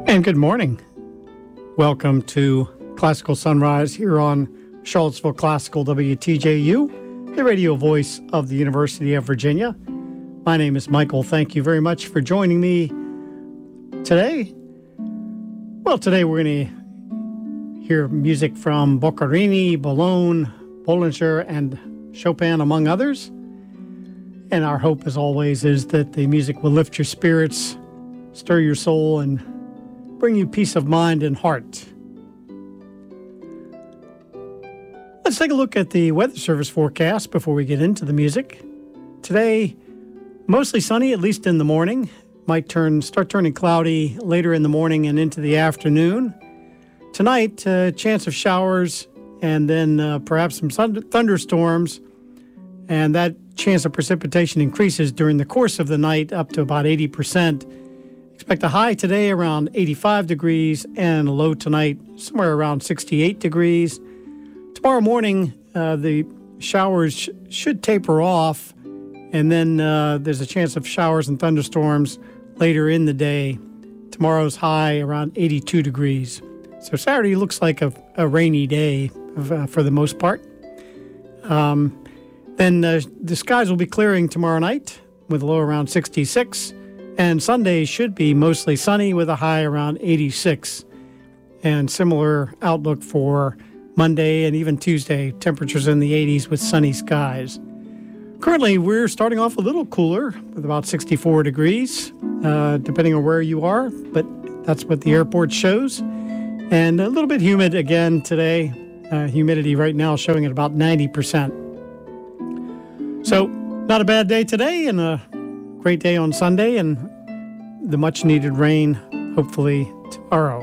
And good morning. Welcome to Classical Sunrise here on Charlottesville Classical WTJU, the radio voice of the University of Virginia. My name is Michael. Thank you very much for joining me today. Well, today we're going to hear music from Boccherini, Boulogne, Bollinger, and Chopin, among others. And our hope, as always, is that the music will lift your spirits, stir your soul, and bring you peace of mind and heart. Let's take a look at the Weather Service forecast before we get into the music. Today, mostly sunny, at least in the morning. Might start turning cloudy later in the morning and into the afternoon. Tonight, chance of showers and then perhaps some thunderstorms. And that chance of precipitation increases during the course of the night up to about 80%. Expect a high today around 85 degrees and a low tonight somewhere around 68 degrees. Tomorrow morning, the showers should taper off, and then there's a chance of showers and thunderstorms later in the day. Tomorrow's high around 82 degrees. So Saturday looks like a rainy day for the most part. Then the skies will be clearing tomorrow night with a low around 66. And Sunday should be mostly sunny with a high around 86. And similar outlook for Monday and even Tuesday, temperatures in the 80s with sunny skies. Currently, we're starting off a little cooler with about 64 degrees, depending on where you are, but that's what the airport shows. And a little bit humid again today. Humidity right now showing at about 90%. So, not a bad day today and a great day on Sunday, and the much-needed rain, hopefully, tomorrow.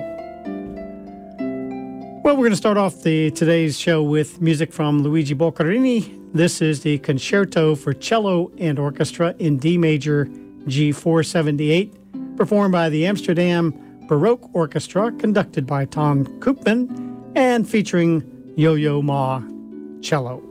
Well, we're going to start off today's show with music from Luigi Boccherini. This is the Concerto for Cello and Orchestra in D major G478, performed by the Amsterdam Baroque Orchestra, conducted by Tom Koopman, and featuring Yo-Yo Ma cello.